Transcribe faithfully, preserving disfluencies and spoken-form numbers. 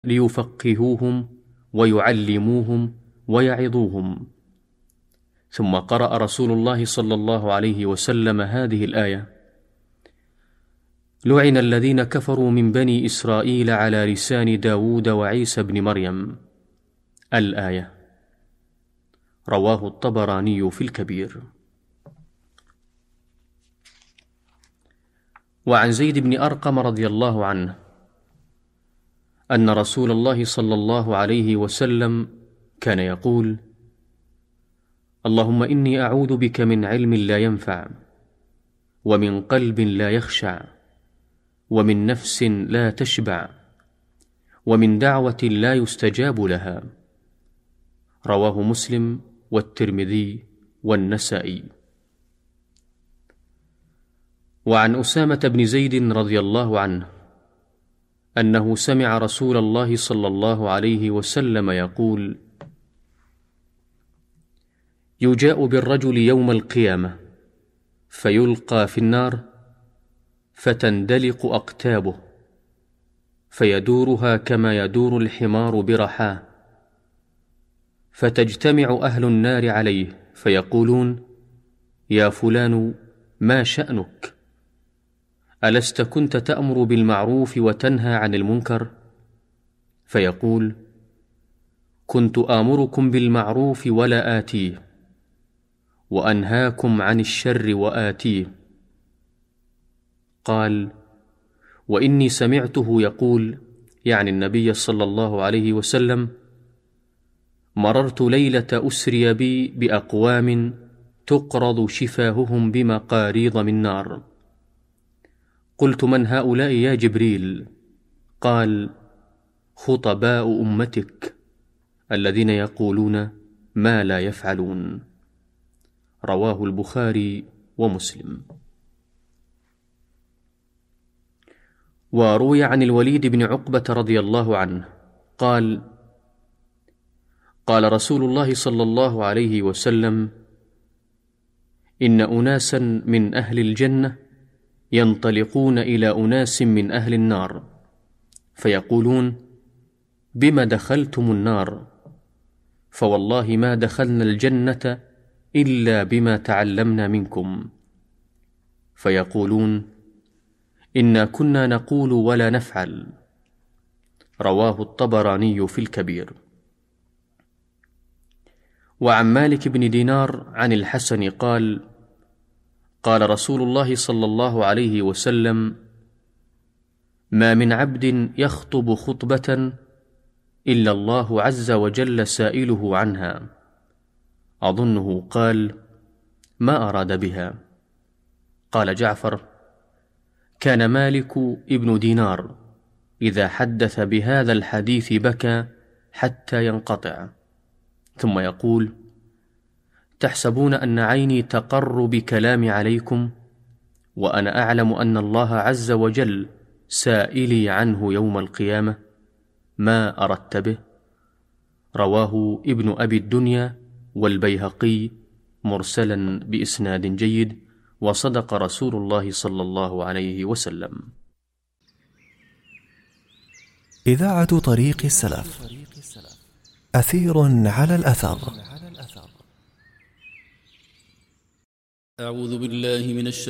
ليفقهوهم ويعلموهم ويعظوهم. ثم قرأ رسول الله صلى الله عليه وسلم هذه الآية: لعن الذين كفروا من بني إسرائيل على لسان داود وعيسى بن مريم، الآية. رواه الطبراني في الكبير. وعن زيد بن أرقم رضي الله عنه أن رسول الله صلى الله عليه وسلم كان يقول: اللهم إني أعوذ بك من علم لا ينفع، ومن قلب لا يخشع، ومن نفس لا تشبع، ومن دعوة لا يستجاب لها. رواه مسلم والترمذي والنسائي. وعن أسامة بن زيد رضي الله عنه أنه سمع رسول الله صلى الله عليه وسلم يقول: يجاء بالرجل يوم القيامة فيلقى في النار فتندلق أقتابه فيدورها كما يدور الحمار برحاه، فتجتمع أهل النار عليه فيقولون: يا فلان ما شأنك؟ ألست كنت تأمر بالمعروف وتنهى عن المنكر؟ فيقول: كنت آمركم بالمعروف ولا آتيه، وأنهاكم عن الشر وآتيه. قال: وإني سمعته يقول، يعني النبي صلى الله عليه وسلم: مررت ليلة أسري بي بأقوام تقرض شفاههم بمقاريض من نار، قلت: من هؤلاء يا جبريل؟ قال: خطباء أمتك الذين يقولون ما لا يفعلون. رواه البخاري ومسلم. وروي عن الوليد بن عقبة رضي الله عنه قال: قال رسول الله صلى الله عليه وسلم: إن أناسا من أهل الجنة ينطلقون إلى أناس من أهل النار فيقولون: بم دخلتم النار؟ فوالله ما دخلنا الجنة إلا بما تعلمنا منكم. فيقولون: إنا كنا نقول ولا نفعل. رواه الطبراني في الكبير. وعن مالك بن دينار عن الحسن قال: قال رسول الله صلى الله عليه وسلم: ما من عبد يخطب خطبة إلا الله عز وجل سائله عنها. أظنه قال: ما أراد بها؟ قال جعفر: كان مالك ابن دينار إذا حدث بهذا الحديث بكى حتى ينقطع، ثم يقول: تحسبون أن عيني تقر بكلامي عليكم، وأنا أعلم أن الله عز وجل سائلي عنه يوم القيامة؟ ما أردت به؟ رواه ابن أبي الدنيا والبيهقي مرسلا بإسناد جيد، وصدق رسول الله صلى الله عليه وسلم. إذاعة طريق السلف، أثير على الأثر. أعوذ بالله من الشيطان